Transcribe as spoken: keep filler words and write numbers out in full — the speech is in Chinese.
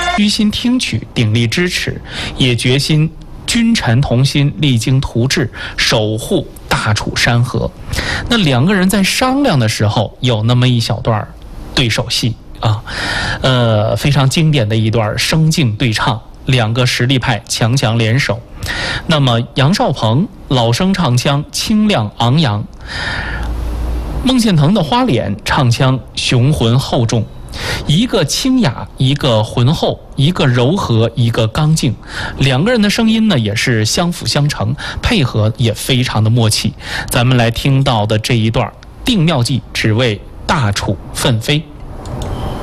虚心听取，鼎力支持，也决心君臣同心，励精图治，守护大楚山河。那两个人在商量的时候，有那么一小段对手戏啊，呃，非常经典的一段声镜对唱，两个实力派强强联手。那么杨少鹏老生唱腔清亮昂扬，孟献腾的花脸唱腔雄浑厚重，一个清雅，一个浑厚，一个柔和，一个刚劲，两个人的声音呢也是相辅相成，配合也非常的默契。咱们来听到的这一段定妙计，只为大楚奋飞。